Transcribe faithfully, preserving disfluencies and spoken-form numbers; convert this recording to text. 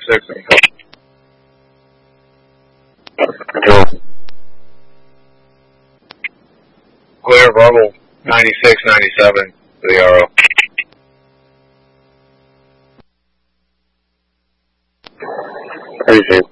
six. Control. Clear verbal ninety-six ninety-seven to the R O. Appreciate it.